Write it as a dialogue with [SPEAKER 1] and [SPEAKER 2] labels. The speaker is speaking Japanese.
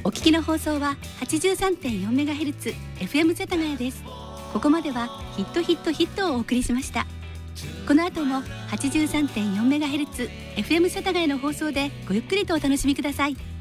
[SPEAKER 1] お聞きの放送は 83.4MHz FM 世田谷です。ここまではヒットヒットヒットをお送りしました。この後も 83.4MHz FM 世田谷の放送でごゆっくりとお楽しみください。